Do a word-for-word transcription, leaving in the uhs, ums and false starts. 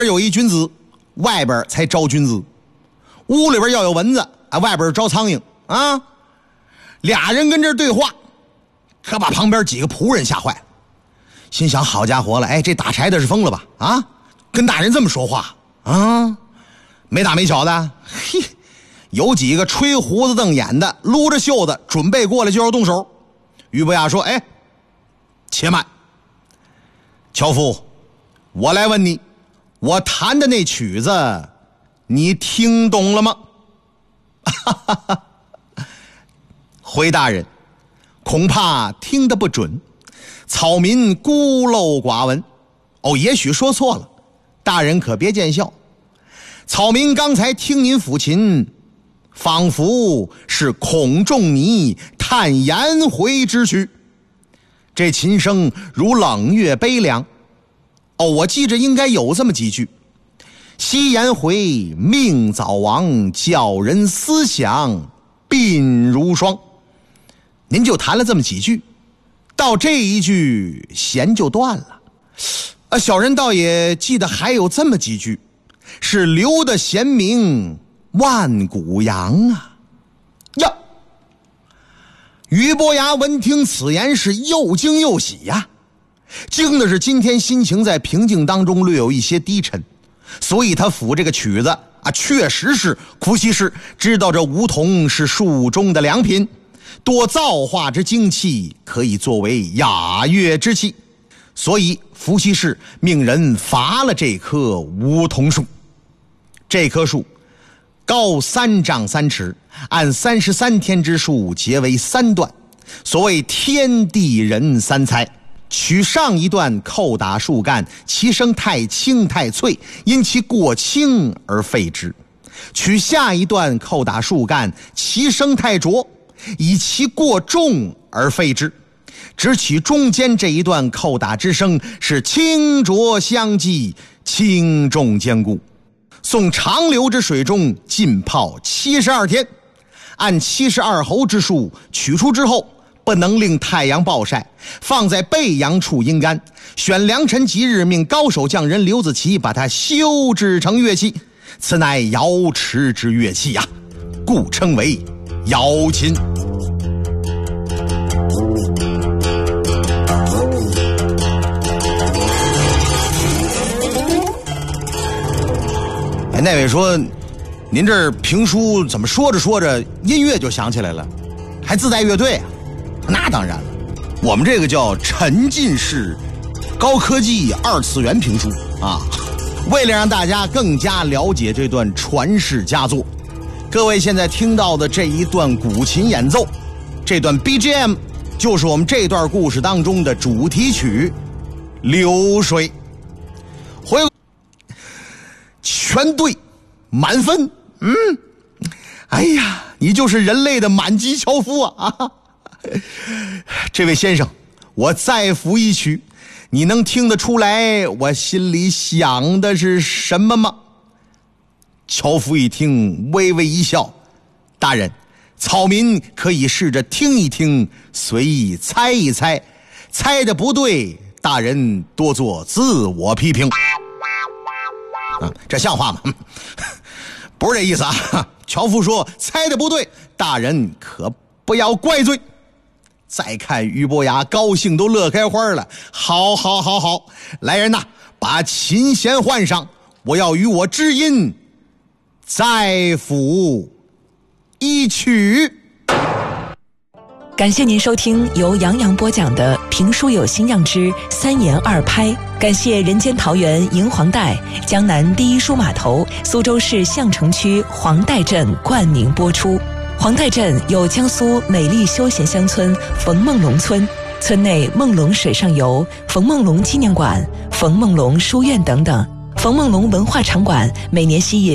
有一君子，外边才招君子。屋里边要有蚊子，啊，外边招苍蝇啊。俩人跟这对话，可把旁边几个仆人吓坏了，心想：好家伙了，哎，这打柴的是疯了吧？啊，跟大人这么说话啊？没大没小的，嘿，有几个吹胡子瞪眼的，撸着袖子准备过来就要动手。俞伯牙说：哎，且慢，樵夫，我来问你，我弹的那曲子你听懂了吗？回大人，恐怕听得不准，草民孤陋寡闻。哦，也许说错了，大人可别见笑。草民刚才听您抚琴，仿佛是孔仲尼叹颜回之曲，这琴声如冷月悲凉。哦，我记着应该有这么几句：惜颜回，命早亡，教人思想鬓如霜。您就弹了这么几句，到这一句弦就断了。啊，小人倒也记得还有这么几句，是留得弦鸣万古扬啊！呀，俞伯牙闻听此言是又惊又喜呀、啊。惊的是今天心情在平静当中略有一些低沉，所以他抚这个曲子啊，确实是伏羲氏知道这梧桐是树中的良品，多造化之精气，可以作为雅乐之器，所以伏羲氏命人伐了这棵梧桐树。这棵树高三丈三尺，按三十三天之数结为三段，所谓天地人三才。取上一段叩打树干，其声太轻太脆，因其过轻而废之；取下一段叩打树干，其声太浊，以其过重而废之。只取中间这一段叩打之声，是轻浊相济，轻重兼顾。送长流之水中浸泡七十二天，按七十二候之数取出之后，不能令太阳暴晒，放在背阳处阴干。选良辰吉日，命高手匠人刘子奇把它修制成乐器，此乃瑶池之乐器呀、啊，故称为瑶琴。哎，那位说，您这评书怎么说着说着音乐就响起来了，还自带乐队啊？那当然了，我们这个叫沉浸式高科技二次元评书啊。为了让大家更加了解这段传世佳作，各位现在听到的这一段古琴演奏，这段 B G M 就是我们这段故事当中的主题曲《流水》。回全对满分，嗯，哎呀，你就是人类的满级樵夫啊！啊，这位先生，我再抚一曲，你能听得出来我心里想的是什么吗？樵夫一听，微微一笑：大人，草民可以试着听一听，随意猜一猜，猜的不对，大人多做自我批评。啊，这像话吗？不是这意思啊！樵夫说：猜的不对，大人可不要怪罪。再看俞伯牙高兴都乐开花了，好好好好，来人呐，把琴弦换上，我要与我知音再抚一曲。 感谢您收听由杨洋播讲的评书有新样之三言二拍，感谢人间桃园银黄带、江南第一书码头、苏州市相城区黄带镇冠名播出。黄带镇有江苏美丽休闲乡村冯梦龙村，村内梦龙水上游、冯梦龙纪念馆、冯梦龙书院等等。冯梦龙文化场馆每年吸引